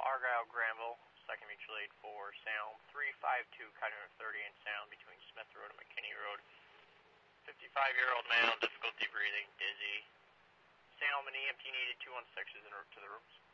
Argyle, Granville, second mutual aid for Salem, 352, cut 30 in Salem between Smith Road and McKinney Road. 55-year-old male, difficulty breathing, dizzy. Salem and EMT needed 216 is en route to the rooms.